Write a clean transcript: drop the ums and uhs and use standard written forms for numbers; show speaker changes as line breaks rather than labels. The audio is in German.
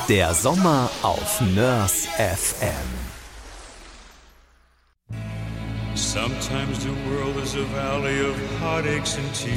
Der Sommer auf Nörs FM.
Sometimes the world is a valley of heartaches and tears.